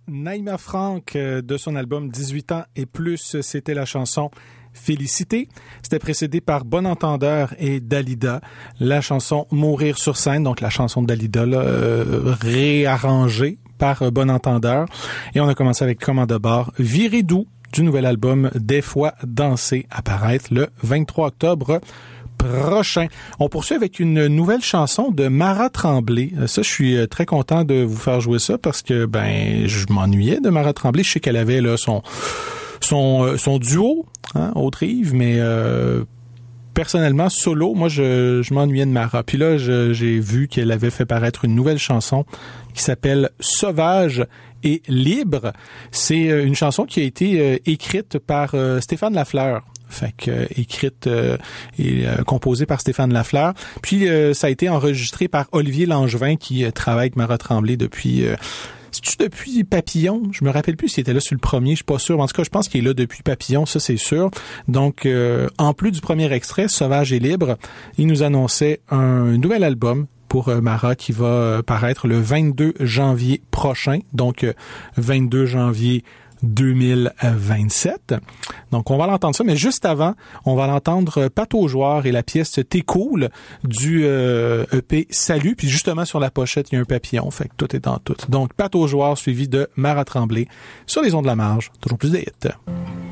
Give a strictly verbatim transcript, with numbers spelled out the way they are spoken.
Naïma Franck de son album dix-huit ans et plus, c'était la chanson Félicité. C'était précédé par Bon Entendeur et Dalida, la chanson Mourir sur scène, donc la chanson de Dalida là, euh, réarrangée par Bon Entendeur. Et on a commencé avec Commande de bord, Viré doux, du nouvel album Des fois danser, apparaître le vingt-trois octobre prochain. On poursuit avec une nouvelle chanson de Mara Tremblay. Ça, je suis très content de vous faire jouer ça parce que ben je m'ennuyais de Mara Tremblay. Je sais qu'elle avait là son son son duo, hein, Autre-Yves, mais euh, personnellement solo, moi je je m'ennuyais de Mara. Puis là, je, j'ai vu qu'elle avait fait paraître une nouvelle chanson qui s'appelle Sauvage et libre. C'est une chanson qui a été euh, écrite par euh, Stéphane Lafleur. Fait que euh, écrite euh, et euh, composée par Stéphane Lafleur. Puis euh, ça a été enregistré par Olivier Langevin qui euh, travaille avec Mara Tremblay depuis euh, c'est-tu depuis Papillon? Je me rappelle plus s'il était là sur le premier, je suis pas sûr. En tout cas, je pense qu'il est là depuis Papillon, ça c'est sûr. Donc, euh, en plus du premier extrait, Sauvage et libre, il nous annonçait un nouvel album pour euh, Mara qui va euh, paraître le vingt-deux janvier prochain. Donc, euh, vingt-deux janvier deux mille vingt-sept. Donc, on va l'entendre ça, mais juste avant, on va l'entendre Pat aux joueurs et la pièce T'es cool du euh, E P Salut. Puis justement, sur la pochette, il y a un papillon. Fait que tout est dans tout. Donc, Pat aux joueurs suivi de Mara Tremblay sur les ondes de la marge. Toujours plus de hits.